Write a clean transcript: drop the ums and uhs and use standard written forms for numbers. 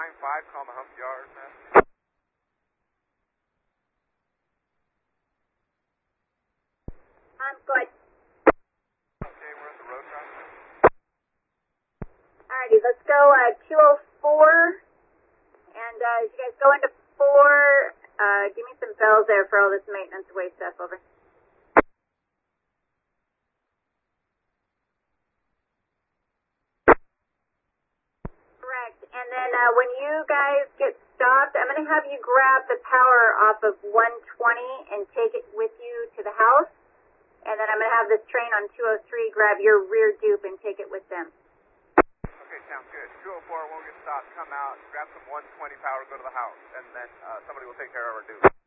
Line 5 calling the hump yard, man. Go ahead. Okay, we're at the road traffic. Alrighty, let's go 204. And as you guys go into 4, give me some bells there for all this maintenance away stuff, over. Correct. And then when you guys get stopped, I'm going to have you grab the power off of 120 and take it with you to the house. And then I'm going to have this train on 203 grab your rear dupe and take it with them. Okay, sounds good. 204 won't get stopped. Come out, grab some 120 power, go to the house, and then somebody will take care of our dude.